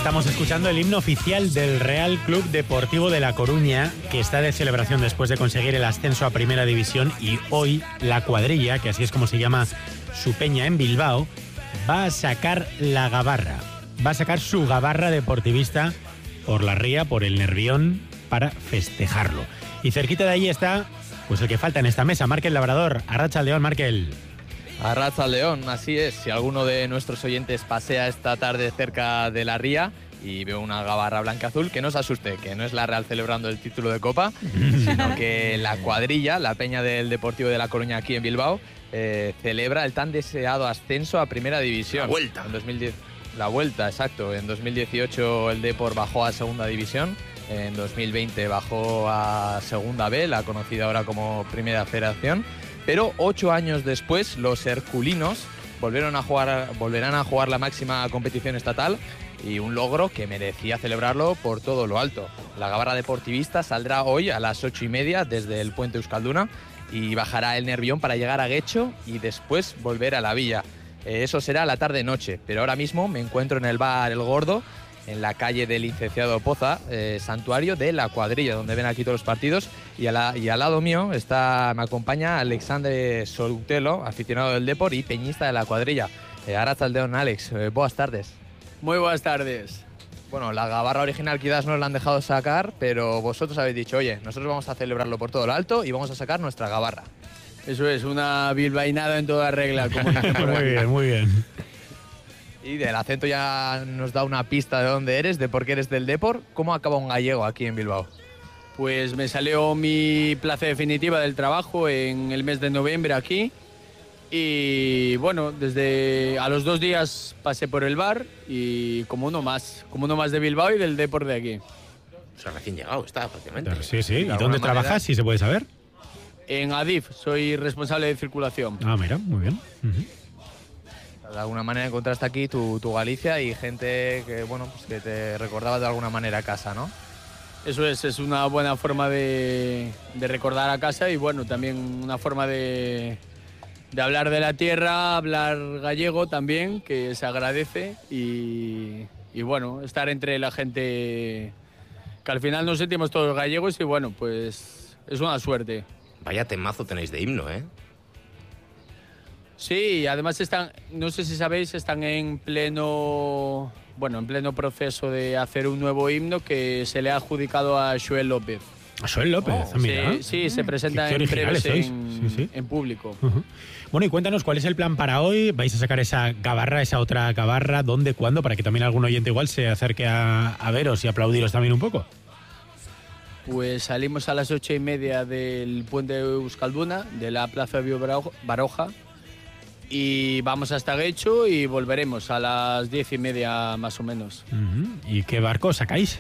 Estamos escuchando el himno oficial del Real Club Deportivo de La Coruña, que está de celebración después de conseguir el ascenso a Primera División, y hoy la cuadrilla, que así es como se llama su peña en Bilbao, va a sacar la gabarra. Va a sacar su gabarra deportivista por la ría, por el Nervión, para festejarlo. Y cerquita de ahí está, pues el que falta en esta mesa, Markel Labrador. Arratsaldeón, Markel. Arratsaldeón, así es. Si alguno de nuestros oyentes pasea esta tarde cerca de la ría y ve una gabarra blanca-azul, que no se asuste, que no es la Real celebrando el título de Copa, sino que la cuadrilla, la peña del Deportivo de La Coruña aquí en Bilbao, celebra el tan deseado ascenso a Primera División. La vuelta. En 2010, la vuelta, exacto. En 2018 el Depor bajó a Segunda División. En 2020 bajó a Segunda B, la conocida ahora como Primera Federación. Pero 8 años después, los herculinos volverán a jugar la máxima competición estatal, y un logro que merecía celebrarlo por todo lo alto. La gabarra deportivista saldrá hoy a las 8:30 desde el puente Euskalduna y bajará el Nervión para llegar a Guecho y después volver a la villa. Eso será la tarde-noche, pero ahora mismo me encuentro en el bar El Gordo, en la calle del Licenciado Poza, santuario de la cuadrilla, donde ven aquí todos los partidos, y al lado mío me acompaña Alexandre Solutelo, aficionado del Depor y peñista de la cuadrilla. Arratsaldeón, Alex, buenas tardes. Muy buenas tardes. Bueno, la gabarra original quizás no la han dejado sacar, pero vosotros habéis dicho, oye, nosotros vamos a celebrarlo por todo lo alto y vamos a sacar nuestra gabarra. Eso es, una bilbainada en toda regla, como dicen por Muy aquí. bien, muy bien. Y del acento ya nos da una pista de dónde eres, de por qué eres del Depor. ¿Cómo acaba un gallego aquí en Bilbao? Pues me salió mi plaza definitiva del trabajo en el mes de noviembre aquí. Y bueno, desde a los 2 días pasé por el bar y como uno más de Bilbao y del Depor de aquí. O sea, recién llegado está, prácticamente. Sí, sí. ¿Y alguna dónde manera- trabajas, si se puede saber? En Adif, soy responsable de circulación. Ah, mira, muy bien. Ujú. De alguna manera encontraste aquí tu Galicia y gente que, bueno, pues que te recordaba de alguna manera a casa, ¿no? Eso es una buena forma de recordar a casa y bueno, también una forma de hablar de la tierra, hablar gallego también, que se agradece y bueno, estar entre la gente que al final nos sentimos todos gallegos y bueno, pues es una suerte. Vaya temazo tenéis de himno, ¿eh? Sí, además están, no sé si sabéis, están en pleno proceso de hacer un nuevo himno que se le ha adjudicado a Joel López. A Joel López, mira. Sí, se presenta qué en originales breves sois. Sí. en público. Ujú. Bueno, y cuéntanos, ¿cuál es el plan para hoy? ¿Vais a sacar esa gabarra, esa otra gabarra? ¿Dónde, cuándo? Para que también algún oyente igual se acerque a veros y aplaudiros también un poco. Pues salimos a las 8:30 del puente Euskalduna, de la Plaza Bio Baroja, y vamos hasta Guecho y volveremos a las 10:30 más o menos. Ujú. ¿Y qué barco sacáis?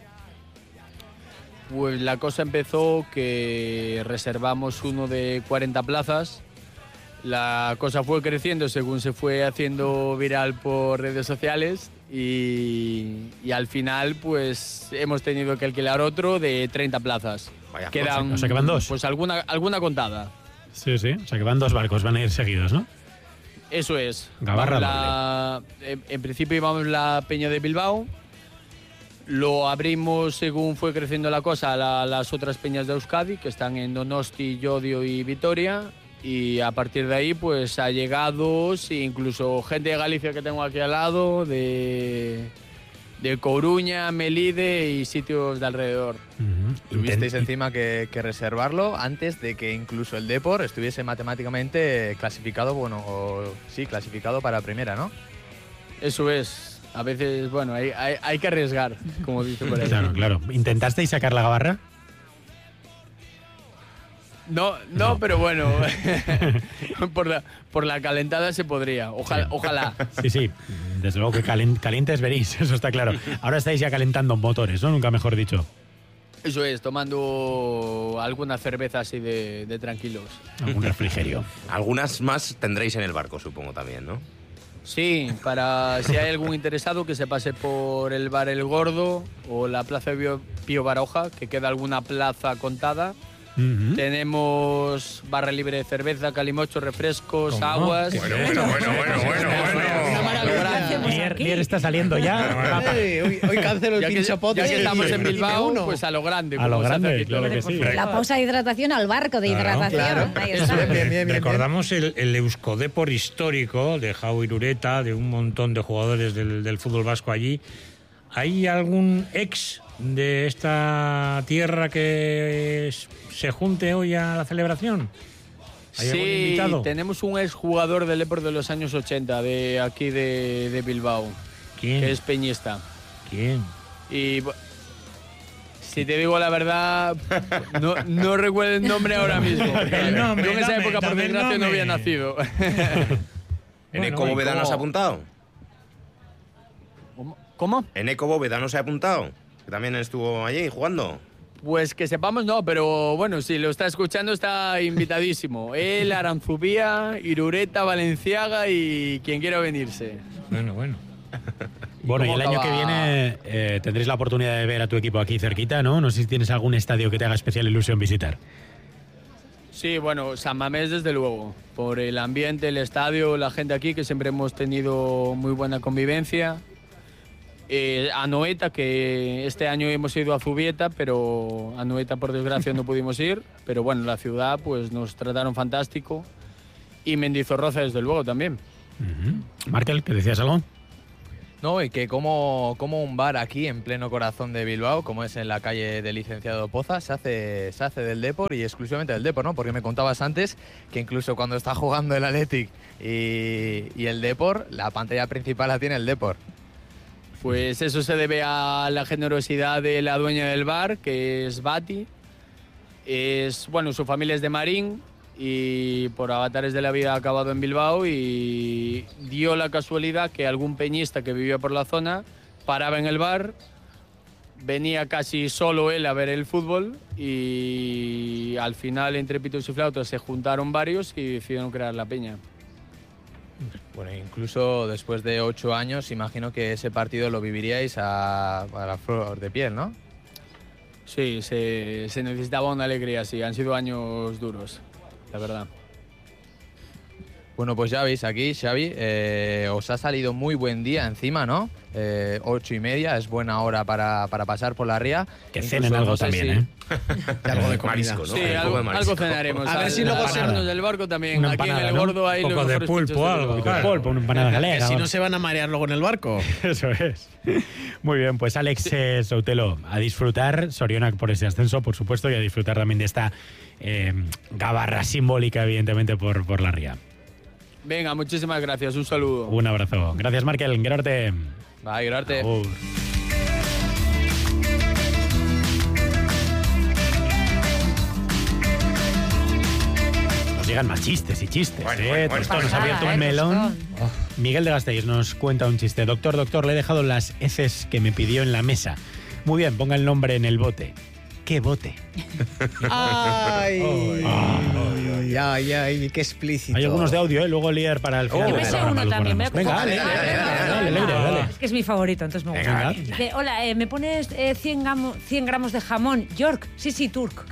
Pues la cosa empezó que reservamos uno de 40 plazas. La cosa fue creciendo según se fue haciendo viral por redes sociales y al final pues hemos tenido que alquilar otro de 30 plazas. Vaya, Quedan, o sea, que van 2. Pues alguna contada. Sí, sí. O sea, que van 2 barcos, van a ir seguidos, ¿no? Eso es. Gabarra Vamos en principio íbamos la Peña de Bilbao. Lo abrimos según fue creciendo la cosa a las otras peñas de Euskadi, que están en Donosti, Llodio y Vitoria. Y a partir de ahí, pues allegados, e incluso gente de Galicia que tengo aquí al lado, de Coruña, Melide y sitios de alrededor. Ujú. Tuvisteis encima que reservarlo antes de que incluso el Depor estuviese matemáticamente clasificado, clasificado para primera, ¿no? Eso es. A veces, bueno, hay que arriesgar, como dice por ahí. Claro, claro. ¿Intentasteis sacar la gabarra? No, pero bueno, por la calentada se podría. Ojalá. Sí, sí. Desde luego que calientes veréis, eso está claro. Ahora estáis ya calentando motores, ¿no? Nunca mejor dicho. Eso es, tomando alguna cerveza así de tranquilos. Algún refrigerio. Algunas más tendréis en el barco, supongo, también, ¿no? Sí, para si hay algún interesado que se pase por el bar El Gordo o la Plaza Pío Baroja, que queda alguna plaza contada. Ujú. Tenemos barra libre de cerveza, calimocho, refrescos, ¿Cómo no? aguas. Bueno. Una maravilla. Lier está saliendo ya. Hoy cancelo el pinchapote. Ya que estamos en Bilbao, pues a lo grande. A lo como se hace grande, aquí todo. claro que sí. La pausa de hidratación al barco de hidratación. Claro. Ahí está. Bien. Recordamos el Euskadepor histórico de Jau Irureta, de un montón de jugadores del fútbol vasco allí. ¿Hay algún ex de esta tierra que se junte hoy a la celebración? ¿Hay algún Sí, invitado? tenemos un exjugador del Depor de los años 80, de aquí de Bilbao, ¿Quién? que es peñista. ¿Quién? Y si te digo la verdad, no recuerdo el nombre ahora mismo. El nombre, Yo en esa dame, época, por dame el desgracia, no había nombre. nacido. ¿Eneco Bóveda no se ha apuntado? ¿Cómo? ¿Eneco Bóveda no se ha apuntado? Que también estuvo allí jugando. Pues que sepamos, no, pero bueno, si lo está escuchando está invitadísimo. Él, Aranzubía, Irureta, Valenciaga y quien quiera venirse. Bueno. Bueno, y ¿Cómo el año que acaba? viene tendréis la oportunidad de ver a tu equipo aquí cerquita, ¿no? No sé si tienes algún estadio que te haga especial ilusión visitar. Sí, bueno, San Mamés desde luego, por el ambiente, el estadio, la gente aquí, que siempre hemos tenido muy buena convivencia. Anoeta, que este año hemos ido a Zubieta, pero a Anoeta por desgracia no pudimos ir, pero bueno, la ciudad pues nos trataron fantástico. Y Mendizorroza desde luego también. Markel, ¿que decías algo? No, y que como un bar aquí en pleno corazón de Bilbao, como es en la calle del Licenciado Poza, se hace del Depor y exclusivamente del Depor, ¿no? Porque me contabas antes que incluso cuando está jugando el Athletic y el Depor, la pantalla principal la tiene el Depor. Pues eso se debe a la generosidad de la dueña del bar, que es Bati. Bueno, su familia es de Marín y por avatares de la vida ha acabado en Bilbao y dio la casualidad que algún peñista que vivía por la zona paraba en el bar, venía casi solo él a ver el fútbol y al final entre pitos y flautas se juntaron varios y decidieron crear la peña. Bueno, incluso después de 8 años, imagino que ese partido lo viviríais a la flor de piel, ¿no? Sí, se necesitaba una alegría, sí, han sido años duros, la verdad. Bueno, pues ya veis aquí, Xavi, os ha salido muy buen día encima, ¿no? 8:30, es buena hora para pasar por la ría. Que Incluso, cenen algo no sé también, si- ¿eh? Y algo de comida. Marisco, ¿no? Sí, Un poco algo, de marisco. algo cenaremos. A ver si luego se- pararnos del barco también. Una Aquí en empanada, el ¿no? gordo hay Un los poco de mejores pulpo, pinchos de algo, Bilbao. claro. Pulpo, una empanada Que galega. si no se van a marear luego en el barco. Eso es. Muy bien, pues Alex Soutelo, a disfrutar, Sorionak por ese ascenso, por supuesto, y a disfrutar también de esta gabarra simbólica, evidentemente, por la ría. Venga, muchísimas gracias. Un saludo. Un abrazo. Gracias, Markel. Gerarte. Va, Gerarte. Agur. Nos llegan más chistes y chistes. Bueno. Esto nos ha abierto un melón. Miguel de Gasteiz nos cuenta un chiste. Doctor, le he dejado las heces que me pidió en la mesa. Muy bien, ponga el nombre en el bote. ¿Qué bote? Ay, qué explícito. Hay algunos de audio, Luego Lier para el final. Yo me del sé programa, uno también. algunos. Voy a Venga, coger. dale. Es que es mi favorito, entonces me gusta. Venga. Dice, hola, ¿me pones 100 gramos de jamón? York. Sí, Turk.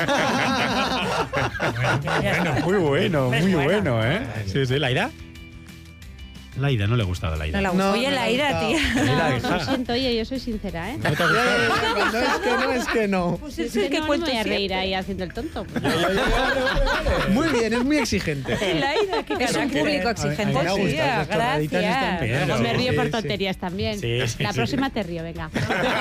Muy bueno, Es muy buena. bueno, ¿eh? Sí, ¿Laida? Laida, no le ha gustado Laida. No la No, Oye, no la me ira, gusta. tía. Laida, Lo hija. siento, oye, yo soy sincera, ¿eh? ¿No te ha gustado? Es que no. Pues Es es que que no cuento me voy a reír siempre. ahí haciendo el tonto. Muy bien, es muy exigente. Laida, qué Es un carácter. público A exigente. mí me ha Sí, gustado, gracias. estas tonaditas están bien. Luego me río sí, por sí. tonterías también. Sí, La sí. próxima te río, venga.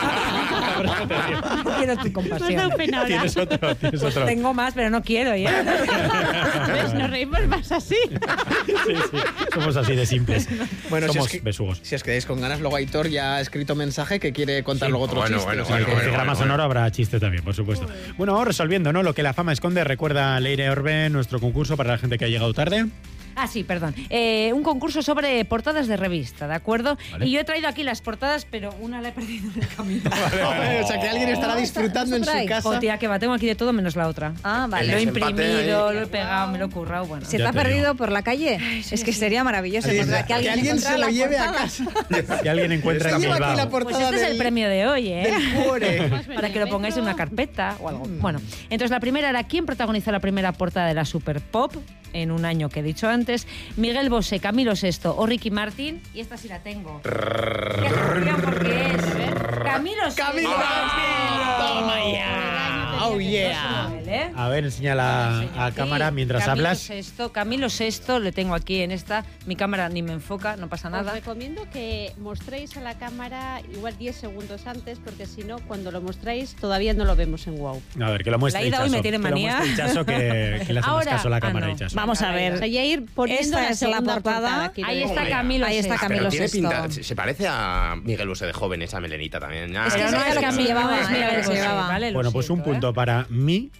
No quiero tu Me has compasión. dado pena ahora. Tienes otro. Tengo más, pero no quiero ya. ¿Ves? Nos reímos más así. Sí. Somos así de simples. Bueno, Somos si es que, besugos. si os quedáis con ganas, luego Aitor ya ha escrito mensaje que quiere contar luego otro Bueno, chiste. bueno, o sea bueno, que- Con el programa sonoro habrá chiste también, por supuesto. Bueno, vamos resolviendo, ¿no? Lo que la fama esconde. Recuerda Leire Orbe, nuestro concurso para la gente que ha llegado tarde. Ah, sí, perdón. Un concurso sobre portadas de revista, ¿de acuerdo? Vale. Y yo he traído aquí las portadas, pero una la he perdido en el camino. O sea, que alguien estará disfrutando en su casa. Oh, tía, que va, tengo aquí de todo menos la otra. Ah, Lo he Ese empate imprimido, ahí. lo he pegado, me lo he currado, bueno. ¿Se Ya te ha te digo. perdido por la calle? Es que sería maravilloso Sí, encontrar- que alguien se encontrara lo la lleve a portada. casa. Que alguien encuentra en Lleva aquí la Bilbao. Pues portada este es el del, premio de hoy, ¿eh? del cuore. Para que lo pongáis en una carpeta o algo. Bueno, entonces la primera era ¿quién protagonizó la primera portada de la Super Pop? en un año que he dicho antes, Miguel Bosé, Camilo VI o Ricky Martin, y esta sí la tengo. ¡Qué atención porque es! Camilo VI. ¡Camilo! ¡Toma ya! ¡Oh, yeah! A ver, enséñala a cámara mientras hablas. Camilo VI, le tengo aquí en esta. Mi cámara ni me enfoca, no pasa Os nada. recomiendo que mostréis a la cámara igual 10 segundos antes, porque si no, cuando lo mostráis todavía no lo vemos en WOW. A ver, que lo muestre La ida hoy Itxaso. me tiene Que lo manía. muestre Itxaso, que le hacemos Ahora, caso a la cámara no. Itxaso. Vamos a ver. O sea, ya ir poniendo Esta la es la segunda portada. quiero Ahí decir. está Camilo Ahí está VI. Camilo Pero tiene VI. pinta, se parece a Miguel Bosé de joven, esa melenita también. Es que Pero eso no era es lo que se Camilo, llevaba, no es Miguel era lo que se Bosé, llevaba. ¿vale? Lo Bueno, pues un siento, punto para mí,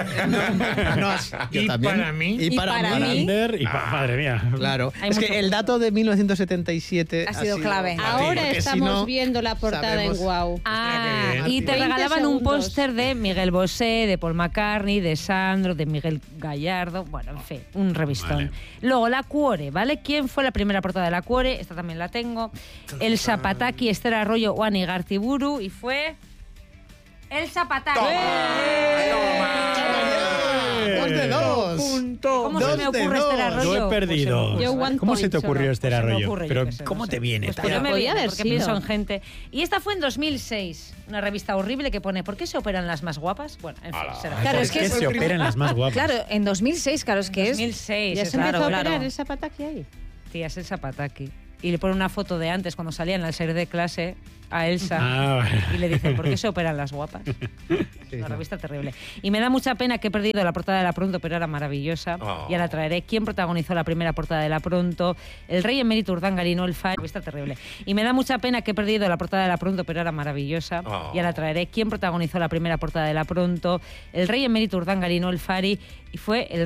Yo Y también. para mí. Y para para mí. mí. Ander y madre mía. Claro. Hay Es mucho que el dato de 1977 Ha sido clave. Ahora porque si estamos no, viendo la portada sabemos- en WOW. Ah, Mira qué y bien. te 20 regalaban un segundos. póster de Miguel Bosé, de Paul McCartney, de Sandro, de Miguel Gallardo, bueno, en fin, un revistón. Vale. Luego, la Cuore, ¿vale? ¿Quién fue la primera portada de la Cuore? Esta también la tengo. El Zapataki, Esther Arroyo o Ani Gartiburu, y fue... El Zapataki. ¡Dos de dos! ¿Cómo se Dos me de ocurre dos. Esther Arroyo? Yo he Pues perdido. Yo one ¿Cómo se te point ocurrió solo. Esther Pues se me Arroyo? ocurre, yo Pero qué sé, ¿cómo no te sé. viene? Pues tía? porque me Podía viene, haber porque sido. pienso en gente. Y esta fue en 2006, una revista horrible que pone ¿por qué se operan las más guapas? Bueno, en fin, será. Claro, ¿Por es que qué es se operan las más guapas? Claro, en 2006, claro, es que es... 2006, Ya es se empezó claro, a operar claro. el Zapataki ahí. Tía, es el Zapataki. Y le pone una foto de antes, cuando salía en la serie de clase, a Elsa. Ah, vale. Y le dicen, ¿por qué se operan las guapas? Una revista terrible. Y me da mucha pena que he perdido la portada de La Pronto, pero era maravillosa. Oh. Ya la traeré. ¿Quién protagonizó la primera portada de La Pronto? El rey emérito Urdangarín Olfa. Revista terrible. Y me da mucha pena que he perdido la portada de La Pronto, pero era maravillosa. Oh. Ya la traeré. ¿Quién protagonizó la primera portada de La Pronto? El rey emérito Urdangarín Olfari. Y fue el